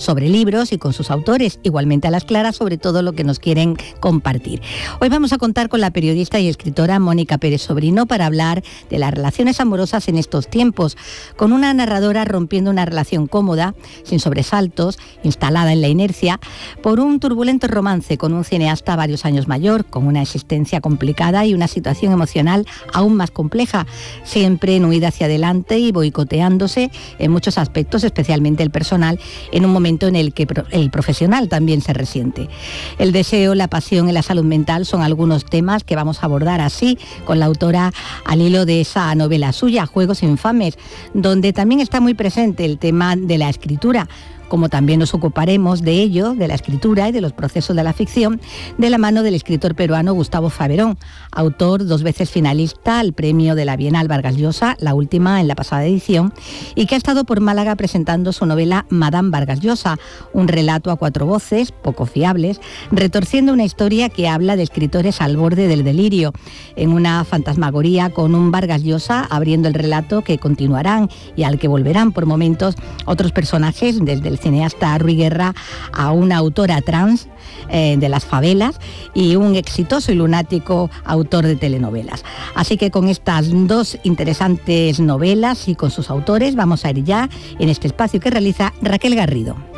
sobre libros y con sus autores, igualmente a las claras sobre todo lo que nos quieren compartir. Hoy vamos a contar con la periodista y escritora Mónica Pérez Sobrino para hablar de las relaciones amorosas en estos tiempos, con una narradora rompiendo una relación cómoda, sin sobresaltos, instalada en la inercia, por un turbulento romance con un cineasta varios años mayor, con una existencia complicada y una situación emocional aún más compleja, siempre en huida hacia adelante y boicoteándose en muchos aspectos, especialmente el personal, en un momento en el que el profesional también se resiente. El deseo, la pasión y la salud mental son algunos temas que vamos a abordar así con la autora al hilo de esa novela suya, Juegos Infames, donde también está muy presente el tema de la escritura, como también nos ocuparemos de ello, de la escritura y de los procesos de la ficción, de la mano del escritor peruano Gustavo Faverón, autor 2 veces finalista al premio de la Bienal Vargas Llosa, la última en la pasada edición, y que ha estado por Málaga presentando su novela Madame Vargas Llosa, un relato a 4 voces, poco fiables, retorciendo una historia que habla de escritores al borde del delirio, en una fantasmagoría con un Vargas Llosa abriendo el relato que continuarán y al que volverán por momentos otros personajes, desde el cineasta Rui Guerra a una autora trans de las favelas y un exitoso y lunático autor de telenovelas. Así que con estas 2 interesantes novelas y con sus autores vamos a ir ya en este espacio que realiza Raquel Garrido.